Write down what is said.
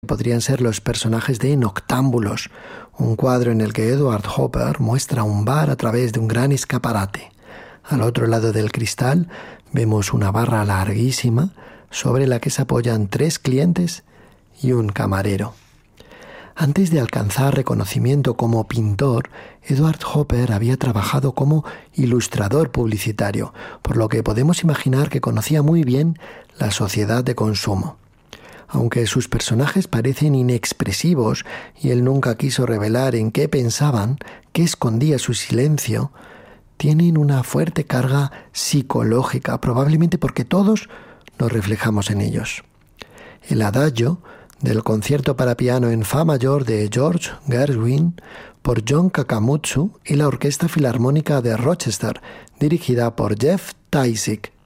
podrían ser los personajes de Noctámbulos, un cuadro en el que Edward Hopper muestra un bar a través de un gran escaparate. Al otro lado del cristal vemos una barra larguísima sobre la que se apoyan 3 clientes y un camarero. Antes de alcanzar reconocimiento como pintor, Edward Hopper había trabajado como ilustrador publicitario, por lo que podemos imaginar que conocía muy bien la sociedad de consumo. Aunque sus personajes parecen inexpresivos y él nunca quiso revelar en qué pensaban, qué escondía su silencio, tienen una fuerte carga psicológica, probablemente porque todos nos reflejamos en ellos. El adagio del concierto para piano en fa mayor de George Gershwin por John Kakamutsu y la Orquesta Filarmónica de Rochester, dirigida por Jeff Tysick.